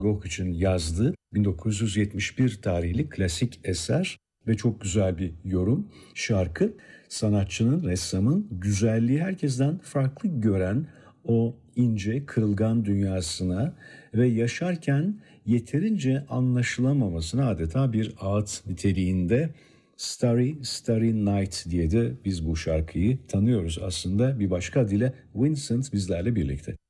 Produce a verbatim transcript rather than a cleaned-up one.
Gogh için yazdığı bin dokuz yüz yetmiş bir tarihli klasik eser ve çok güzel bir yorum. Şarkı sanatçının, ressamın güzelliği herkesten farklı gören o ince, kırılgan dünyasına ve yaşarken yeterince anlaşılamamasına adeta bir ağıt niteliğinde Starry Starry Night diye de biz bu şarkıyı tanıyoruz. Aslında bir başka adıyla Vincent bizlerle birlikte.